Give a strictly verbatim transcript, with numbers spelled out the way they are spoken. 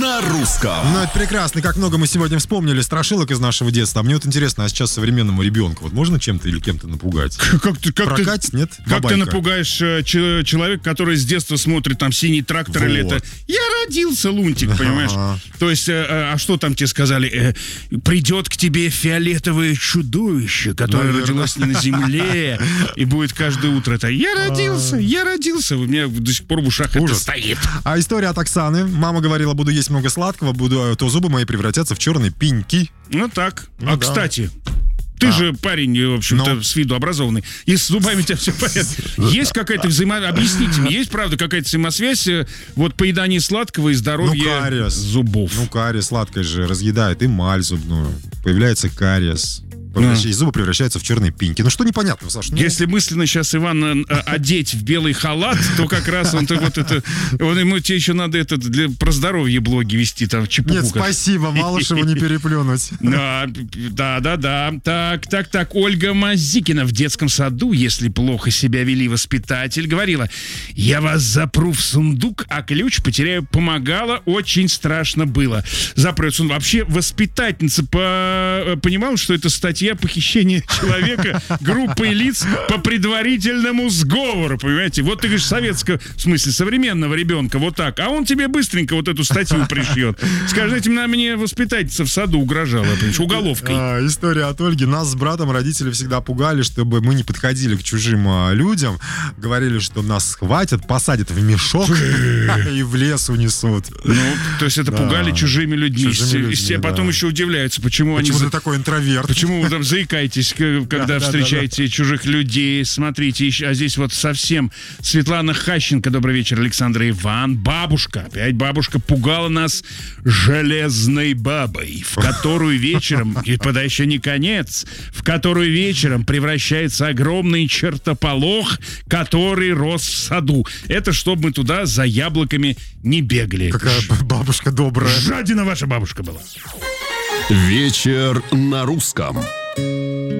на русском. Ну, это прекрасно. Как много мы сегодня вспомнили страшилок из нашего детства. А мне вот интересно, а сейчас современному ребенку вот можно чем-то или кем-то напугать? Как ты, как Прокатить, ты, нет? Как Бабайка. ты напугаешь э, ч- человека, который с детства смотрит там «Синий трактор» Вот. или это «Я родился, Лунтик», понимаешь? Ага. То есть, э, э, а что там тебе сказали? Э, придет к тебе фиолетовое чудовище, которое Наверное. родилось не на земле, и будет каждое утро это «Я родился, я родился». У меня до сих пор в ушах это Ужас. стоит. А история от Оксаны. Мама говорила, буду есть много сладкого, буду, то зубы мои превратятся в черные пеньки. Ну так. Ну а, да. кстати... Ты А. же парень, в общем-то, Ну. с виду образованный. И с зубами у тебя все в порядке. Есть какая-то взаимо... Объясните мне, есть, правда, какая-то взаимосвязь э, вот поедания сладкого и здоровья Ну, кариес. зубов? Ну, кариес сладкое же разъедает эмаль зубную. Появляется кариес. Превращ- И зубы превращаются в черные пеньки. Ну, что непонятно, Саш? Ну, Если мысленно сейчас Ивана э, одеть в белый халат, то как раз он-то вот это... Он, ему тебе еще надо это для, про здоровье блоги вести, там, чепуху. Нет, спасибо, Малышеву не переплюнуть. Да, да, да, да. Так, так, так. Ольга Мазикина в детском саду, если плохо себя вели воспитатель, говорила: я вас запру в сундук, а ключ потеряю. Помогала, очень страшно было. Запрет сундук. Вообще воспитательница по... понимала, что это статья похищения человека группой лиц по предварительному сговору, понимаете? Вот ты говоришь советского, в смысле современного ребенка, вот так, а он тебе быстренько вот эту статью пришьет. Скажи, этим на мне воспитательница в саду угрожала, понимаешь, уголовкой. А, история от Ольги. Нас с братом родители всегда пугали, чтобы мы не подходили к чужим а, людям. Говорили, что нас схватят, посадят в мешок и в лес унесут. Ну, то есть это Да. пугали чужими людьми. Чужими людьми, И все потом да. еще удивляются, почему, они... Почему за- ты такой интроверт? Почему вы там заикаетесь, к- когда Да, да, встречаете чужих людей? Смотрите, еще- а здесь вот совсем Светлана Хащенко. Добрый вечер, Александр Иван. Бабушка, опять бабушка пугала нас железной бабой, в которую вечером, и подай еще не конец, в которую вечером превращается огромный чертополох, который рос в саду. Это чтобы мы туда за яблоками не бегали. Какая б- бабушка добрая. Жадина ваша бабушка была. Вечер на русском.